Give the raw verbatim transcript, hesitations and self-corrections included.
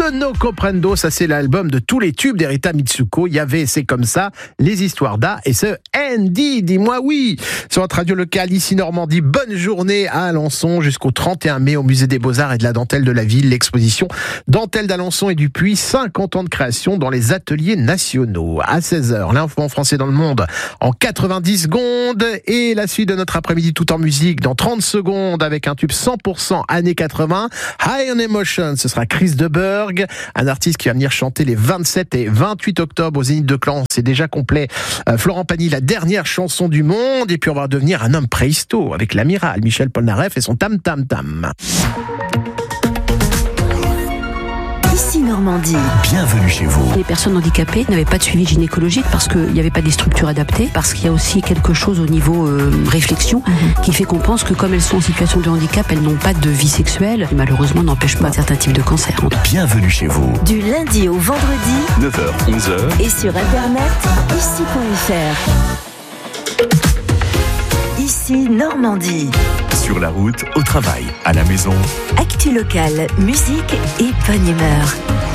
Sono Comprendo, ça c'est l'album de tous les tubes d'Erita Mitsuko. Il y avait C'est comme ça, Les histoires d'A et ce Andy, dis-moi oui. Sur notre radio locale, ici Normandie, bonne journée à Alençon jusqu'au trente et un mai au musée des Beaux-Arts et de la Dentelle de la Ville. L'exposition Dentelle d'Alençon et du Puy, cinquante ans de création dans les ateliers nationaux. À seize heures, l'info en français dans le monde en quatre-vingt-dix secondes et la suite de notre après-midi tout en musique dans trente secondes avec un tube cent pour cent années quatre-vingts. High on Emotion, ce sera Chris de Burgh, un artiste qui va venir chanter les vingt-sept et vingt-huit octobre au Zénith de Caen. C'est déjà complet. Euh, Florent Pagny, la dernière chanson du monde. Et puis on va devenir un homme préhisto avec l'amiral Michel Polnareff et son Tam Tam Tam. Ici Normandie. Bienvenue chez vous. Les personnes handicapées n'avaient pas de suivi gynécologique parce qu'il n'y avait pas des structures adaptées, parce qu'il y a aussi quelque chose au niveau euh, réflexion mmh. qui fait qu'on pense que comme elles sont en situation de handicap, elles n'ont pas de vie sexuelle. Malheureusement, n'empêche pas certains types de cancers. Bienvenue chez vous. Du lundi au vendredi, neuf heures, onze heures. Et sur internet, ici point F R. Ici Normandie. Sur la route, au travail, à la maison. Actu locale, musique et bonne humeur.